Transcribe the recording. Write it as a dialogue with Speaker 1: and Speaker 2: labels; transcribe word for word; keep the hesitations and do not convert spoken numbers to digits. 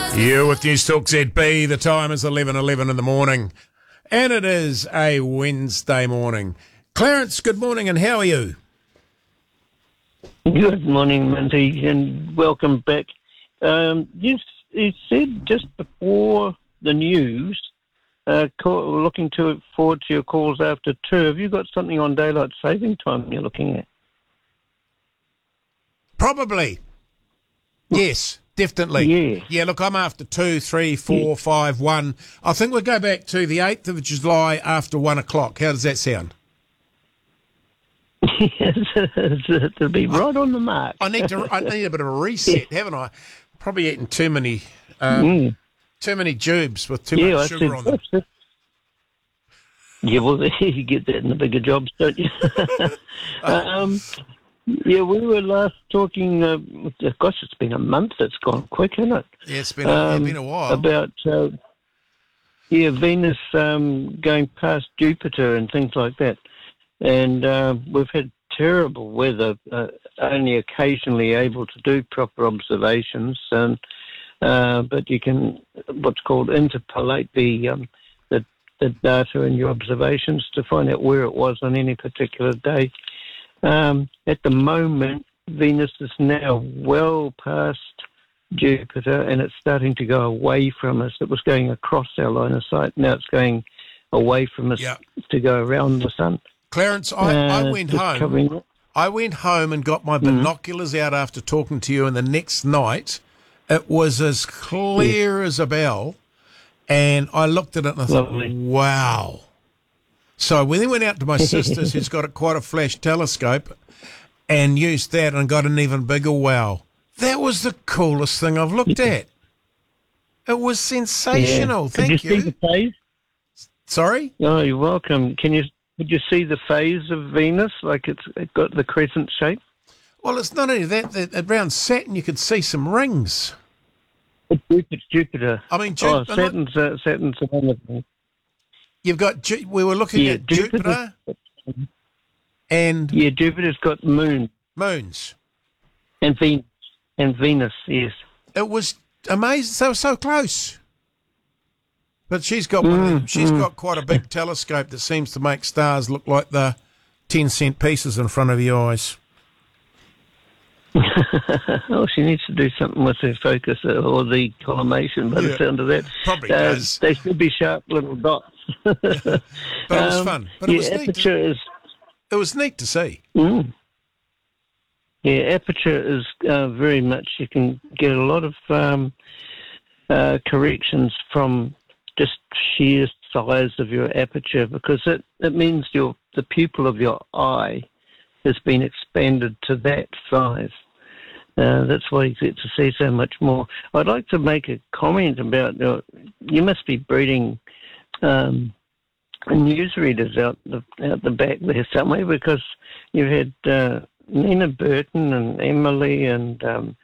Speaker 1: You with News Talk Z B. The time is eleven eleven in the morning, and it is a Wednesday morning. Clarence, good morning, and how are you?
Speaker 2: Good morning, Minty, and welcome back. Um, you, you said just before the news, uh, call, looking to forward to your calls after two. Have you got something on daylight saving time you're looking at?
Speaker 1: Probably. Yes, definitely.
Speaker 2: Yeah.
Speaker 1: Yeah, look, I'm after two, three, four, five, one. I think we'll go back to the eighth of July after one o'clock. How does that sound?
Speaker 2: Yes, it'll be right on the mark.
Speaker 1: I need to. I need a bit of a reset, haven't I? Probably eaten too many, um, mm. too many jubes with too
Speaker 2: yeah,
Speaker 1: much
Speaker 2: I
Speaker 1: sugar
Speaker 2: said,
Speaker 1: on them.
Speaker 2: Said, yeah, well, you get that in the bigger jobs, don't you? um, yeah, we were last talking. Uh, gosh, it's been a month. It's gone quick, hasn't it?
Speaker 1: Yeah, it's been a,
Speaker 2: um,
Speaker 1: it's been a while.
Speaker 2: About uh, yeah, Venus um, going past Jupiter and things like that. And uh, we've had terrible weather, uh, only occasionally able to do proper observations. And uh, but you can what's called interpolate the, um, the the data in your observations to find out where it was on any particular day. Um, at the moment, Venus is now well past Jupiter, and it's starting to go away from us. It was going across our line of sight. Now it's going away from us
Speaker 1: yep.
Speaker 2: to go around the sun.
Speaker 1: Clarence, I,
Speaker 2: uh,
Speaker 1: I went home. I went home and got my binoculars mm. out after talking to you, and the next night it was as clear yeah. as a bell, and I looked at it and I
Speaker 2: Lovely.
Speaker 1: thought, wow. So we then went out to my sister's, who's got a, quite a flash telescope, and used that and got an even bigger wow. That was the coolest thing I've looked at. It was sensational.
Speaker 2: Yeah.
Speaker 1: Thank
Speaker 2: Did you.
Speaker 1: you.
Speaker 2: See the phase?
Speaker 1: Sorry?
Speaker 2: Oh, you're welcome. Can you... Did you see the phase of Venus, like it's it got the crescent shape?
Speaker 1: Well, it's not only that. that around Saturn, you could see some rings.
Speaker 2: It's Jupiter.
Speaker 1: I mean,
Speaker 2: Jupiter. Oh, Saturn's, uh, Saturn's another thing.
Speaker 1: You've got, we were looking
Speaker 2: yeah,
Speaker 1: at Jupiter, Jupiter and...
Speaker 2: Yeah, Jupiter's got moon.
Speaker 1: Moons.
Speaker 2: And Venus. And Venus, yes.
Speaker 1: It was amazing. They were so close. But she's got one, mm, she's mm. got quite a big telescope that seems to make stars look like the ten cent pieces in front of your eyes.
Speaker 2: Oh, she needs to do something with her focus or the collimation by yeah, the sound of that.
Speaker 1: Probably
Speaker 2: uh,
Speaker 1: does.
Speaker 2: They should be sharp little dots.
Speaker 1: But it was um, fun. But
Speaker 2: yeah,
Speaker 1: it was neat. To,
Speaker 2: is,
Speaker 1: it was neat to see.
Speaker 2: Mm. Yeah, aperture is uh, very much, you can get a lot of um, uh, corrections from just sheer size of your aperture, because it, it means your the pupil of your eye has been expanded to that size. Uh, that's why you get to see so much more. I'd like to make a comment about, uh, you must be breeding um, newsreaders out the, out the back there somewhere, because you've had uh, Nina Burton and Emily and um,